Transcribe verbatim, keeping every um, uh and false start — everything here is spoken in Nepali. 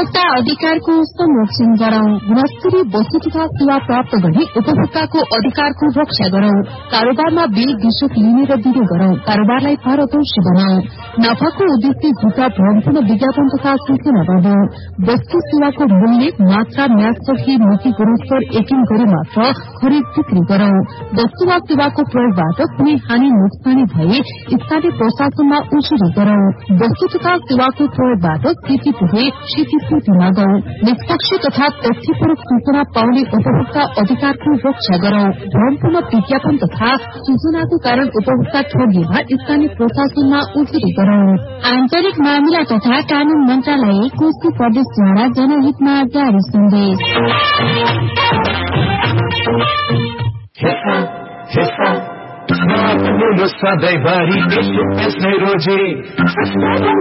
उपभोक्ता अधिकारको संरक्षण गरौं। गुणस्तरीय वस्तु तथा सेवा प्राप्त गर्ने उपभोक्ताको अधिकारको रक्षा गरौं। कारोबारमा बिल विशुद्ध लिने र दिने गरौं। कारोबारलाई पारदर्शी बनाऊ। नाफाको उद्देश्य झुटा भ्रमपूर्ण विज्ञापन तथा सूचना गर्नु। वस्तु सेवाको मूल्य मात्रा म्यादसकी मिति गुणस्तर यकिन गरी मात्र खरिद बिक्री गरौं। वस्तु वा सेवाको प्रयोगबाट कुनै हानि नोक्सानी भए स्थानीय प्रशासनमा उजुरी गरौं। वस्तु तथा सेवाको प्रयोगबाट क्षति पुगे क्षतिपूर्ति मागौं। निष्पक्ष तथा तथ्यपरक सूचना पाउने उपभोक्ता अधिकारको रक्षा गरौं। भ्रमपूर्ण विज्ञापन तथा सूचनाको कारण उपभोक्ता ठगिएमा स्थानीय प्रशासनमा उजुरी गरौं। आन्तरिक मामिला तथा कानून मन्त्रालय कोशी प्रदेशद्वारा जनहितमा जारी सन्देश। सधैँभरि यसो रोजे